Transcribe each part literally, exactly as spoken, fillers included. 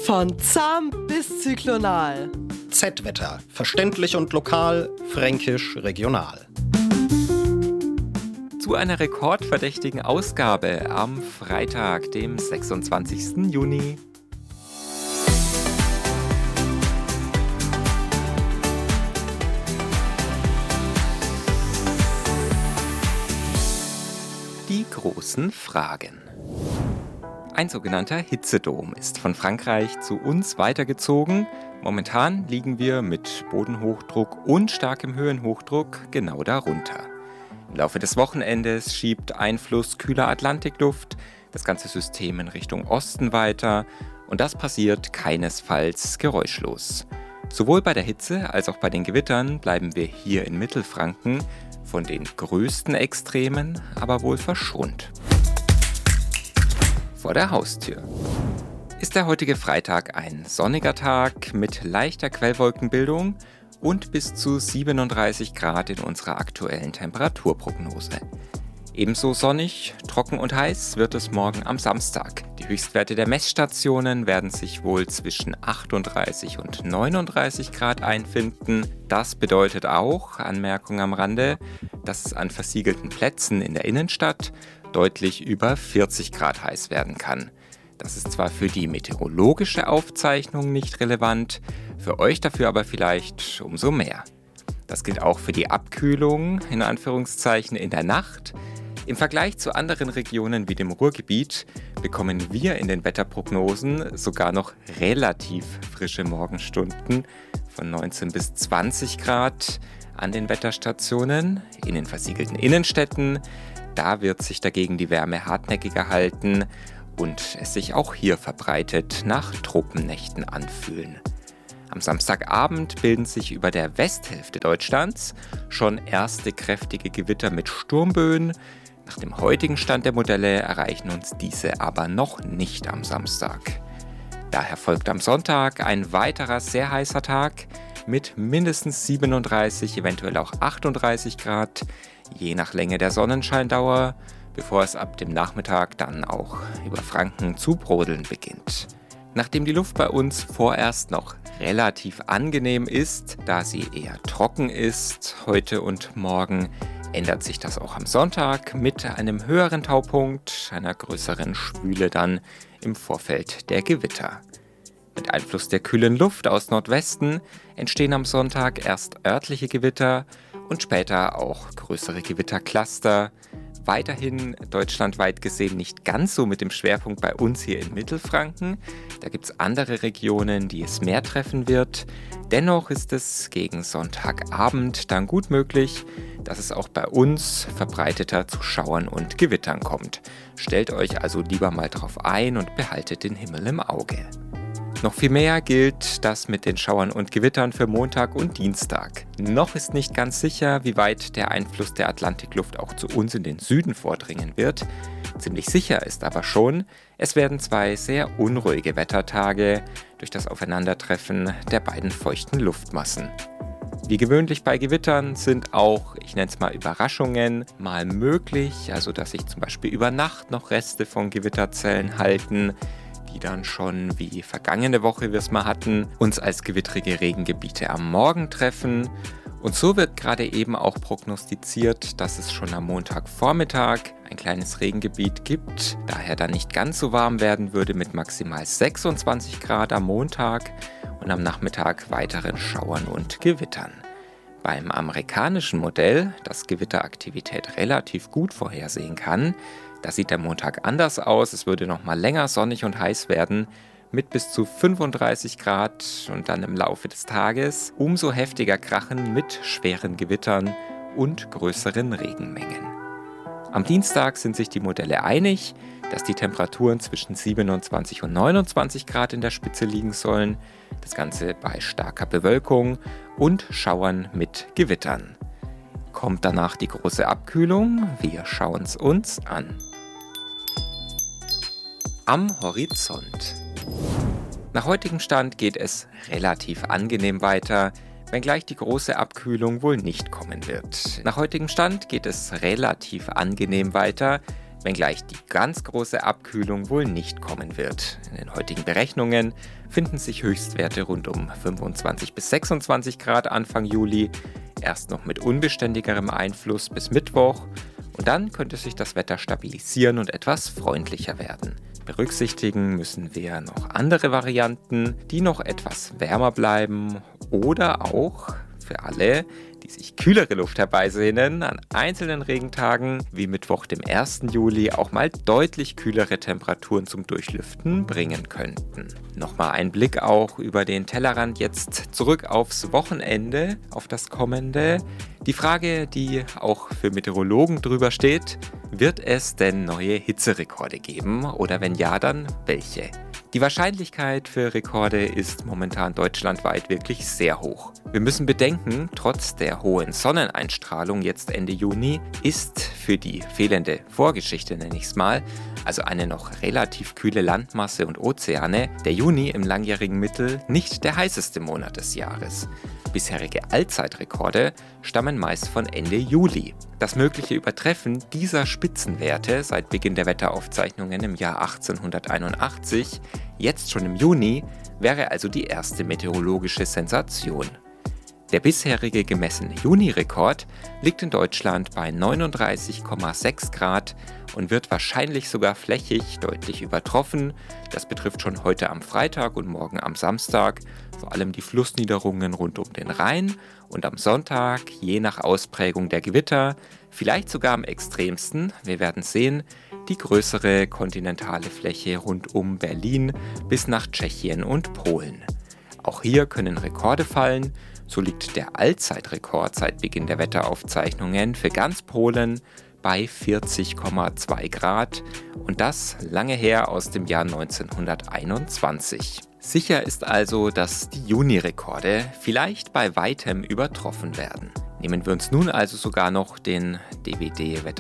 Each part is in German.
Von zahm bis zyklonal. Z-Wetter. Verständlich und lokal, fränkisch regional. Zu einer rekordverdächtigen Ausgabe am Freitag, dem sechsundzwanzigsten Juni. Die großen Fragen. Ein sogenannter Hitzedom ist von Frankreich zu uns weitergezogen. Momentan liegen wir mit Bodenhochdruck und starkem Höhenhochdruck genau darunter. Im Laufe des Wochenendes schiebt Einfluss kühler Atlantikluft das ganze System in Richtung Osten weiter und das passiert keinesfalls geräuschlos. Sowohl bei der Hitze als auch bei den Gewittern bleiben wir hier in Mittelfranken von den größten Extremen aber wohl verschont. Vor der Haustür. Ist der heutige Freitag ein sonniger Tag mit leichter Quellwolkenbildung und bis zu siebenunddreißig Grad in unserer aktuellen Temperaturprognose. Ebenso sonnig, trocken und heiß wird es morgen am Samstag. Die Höchstwerte der Messstationen werden sich wohl zwischen achtunddreißig und neununddreißig Grad einfinden. Das bedeutet auch, Anmerkung am Rande, dass es an versiegelten Plätzen in der Innenstadt deutlich über vierzig Grad heiß werden kann. Das ist zwar für die meteorologische Aufzeichnung nicht relevant, für euch dafür aber vielleicht umso mehr. Das gilt auch für die Abkühlung, in Anführungszeichen, in der Nacht. Im Vergleich zu anderen Regionen wie dem Ruhrgebiet bekommen wir in den Wetterprognosen sogar noch relativ frische Morgenstunden von neunzehn bis zwanzig Grad an den Wetterstationen. In den versiegelten Innenstädten, da wird sich dagegen die Wärme hartnäckiger halten und es sich auch hier verbreitet nach Tropennächten anfühlen. Am Samstagabend bilden sich über der Westhälfte Deutschlands schon erste kräftige Gewitter mit Sturmböen. Nach dem heutigen Stand der Modelle erreichen uns diese aber noch nicht am Samstag. Daher folgt am Sonntag ein weiterer sehr heißer Tag mit mindestens siebenunddreißig, eventuell auch achtunddreißig Grad, je nach Länge der Sonnenscheindauer, bevor es ab dem Nachmittag dann auch über Franken zu brodeln beginnt. Nachdem die Luft bei uns vorerst noch relativ angenehm ist, da sie eher trocken ist heute und morgen, ändert sich das auch am Sonntag mit einem höheren Taupunkt, einer größeren Schwüle dann im Vorfeld der Gewitter. Mit Einfluss der kühlen Luft aus Nordwesten entstehen am Sonntag erst örtliche Gewitter und später auch größere Gewittercluster. Weiterhin deutschlandweit gesehen nicht ganz so mit dem Schwerpunkt bei uns hier in Mittelfranken. Da gibt es andere Regionen, die es mehr treffen wird. Dennoch ist es gegen Sonntagabend dann gut möglich, dass es auch bei uns verbreiteter zu Schauern und Gewittern kommt. Stellt euch also lieber mal drauf ein und behaltet den Himmel im Auge. Noch viel mehr gilt das mit den Schauern und Gewittern für Montag und Dienstag. Noch ist nicht ganz sicher, wie weit der Einfluss der Atlantikluft auch zu uns in den Süden vordringen wird. Ziemlich sicher ist aber schon, es werden zwei sehr unruhige Wettertage durch das Aufeinandertreffen der beiden feuchten Luftmassen. Wie gewöhnlich bei Gewittern sind auch, ich nenne es mal Überraschungen, mal möglich, also dass sich zum Beispiel über Nacht noch Reste von Gewitterzellen halten, die dann schon, wie vergangene Woche wir es mal hatten, uns als gewittrige Regengebiete am Morgen treffen. Und so wird gerade eben auch prognostiziert, dass es schon am Montagvormittag ein kleines Regengebiet gibt, daher dann nicht ganz so warm werden würde mit maximal sechsundzwanzig Grad am Montag und am Nachmittag weiteren Schauern und Gewittern. Beim amerikanischen Modell, das Gewitteraktivität relativ gut vorhersehen kann, da sieht der Montag anders aus, es würde noch mal länger sonnig und heiß werden, mit bis zu fünfunddreißig Grad und dann im Laufe des Tages umso heftiger krachen mit schweren Gewittern und größeren Regenmengen. Am Dienstag sind sich die Modelle einig, dass die Temperaturen zwischen siebenundzwanzig und neunundzwanzig Grad in der Spitze liegen sollen, das Ganze bei starker Bewölkung und Schauern mit Gewittern. Kommt danach die große Abkühlung? Wir schauen es uns an. Am Horizont. Nach heutigem Stand geht es relativ angenehm weiter, wenngleich die große Abkühlung wohl nicht kommen wird. Nach heutigem Stand geht es relativ angenehm weiter, wenngleich die ganz große Abkühlung wohl nicht kommen wird. In den heutigen Berechnungen finden sich Höchstwerte rund um fünfundzwanzig bis sechsundzwanzig Grad Anfang Juli, erst noch mit unbeständigerem Einfluss bis Mittwoch und dann könnte sich das Wetter stabilisieren und etwas freundlicher werden. Berücksichtigen müssen wir noch andere Varianten, die noch etwas wärmer bleiben oder auch für alle, die sich kühlere Luft herbeisehnen, an einzelnen Regentagen wie Mittwoch, dem ersten Juli, auch mal deutlich kühlere Temperaturen zum Durchlüften bringen könnten. Nochmal ein Blick auch über den Tellerrand jetzt zurück aufs Wochenende, auf das kommende. Die Frage, die auch für Meteorologen drüber steht, wird es denn neue Hitzerekorde geben oder wenn ja, dann welche? Die Wahrscheinlichkeit für Rekorde ist momentan deutschlandweit wirklich sehr hoch. Wir müssen bedenken, trotz der hohen Sonneneinstrahlung jetzt Ende Juni ist für die fehlende Vorgeschichte, nenne ich es mal, also eine noch relativ kühle Landmasse und Ozeane, der Juni im langjährigen Mittel nicht der heißeste Monat des Jahres. Bisherige Allzeitrekorde stammen meist von Ende Juli. Das mögliche Übertreffen dieser Spitzenwerte seit Beginn der Wetteraufzeichnungen im Jahr achtzehnhunderteinundachtzig, jetzt schon im Juni, wäre also die erste meteorologische Sensation. Der bisherige gemessene Juni-Rekord liegt in Deutschland bei neununddreißig Komma sechs Grad und wird wahrscheinlich sogar flächig deutlich übertroffen. Das betrifft schon heute am Freitag und morgen am Samstag vor allem die Flussniederungen rund um den Rhein und am Sonntag, je nach Ausprägung der Gewitter, vielleicht sogar am extremsten, wir werden sehen, die größere kontinentale Fläche rund um Berlin bis nach Tschechien und Polen. Auch hier können Rekorde fallen. So liegt der Allzeitrekord seit Beginn der Wetteraufzeichnungen für ganz Polen bei vierzig Komma zwei Grad und das lange her aus dem Jahr neunzehnhunderteinundzwanzig. Sicher ist also, dass die Juni-Rekorde vielleicht bei weitem übertroffen werden. Nehmen wir uns nun also sogar noch den D W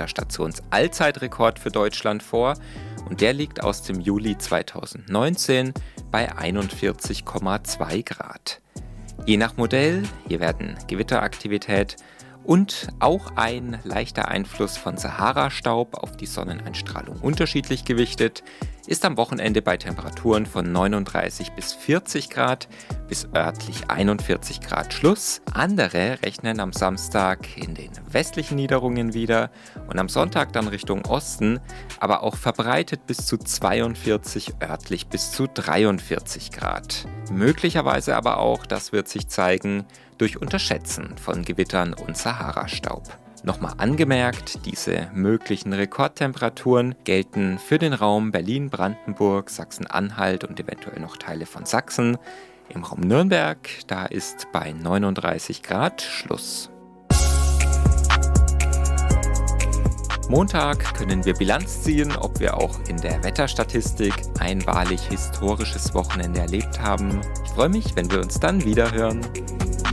D-Wetterstations-Allzeitrekord für Deutschland vor und der liegt aus dem Juli zweitausendneunzehn bei einundvierzig Komma zwei Grad. Je nach Modell, hier werden Gewitteraktivität und auch ein leichter Einfluss von Sahara-Staub auf die Sonneneinstrahlung unterschiedlich gewichtet, ist am Wochenende bei Temperaturen von neununddreißig bis vierzig Grad bis örtlich einundvierzig Grad Schluss. Andere rechnen am Samstag in den westlichen Niederungen wieder und am Sonntag dann Richtung Osten, aber auch verbreitet bis zu zweiundvierzig, örtlich bis zu dreiundvierzig Grad. Möglicherweise aber auch, das wird sich zeigen, durch Unterschätzen von Gewittern und Sahara-Staub. Nochmal angemerkt, diese möglichen Rekordtemperaturen gelten für den Raum Berlin, Brandenburg, Sachsen-Anhalt und eventuell noch Teile von Sachsen. Im Raum Nürnberg, da ist bei neununddreißig Grad Schluss. Montag können wir Bilanz ziehen, ob wir auch in der Wetterstatistik ein wahrlich historisches Wochenende erlebt haben. Ich freue mich, wenn wir uns dann wieder hören.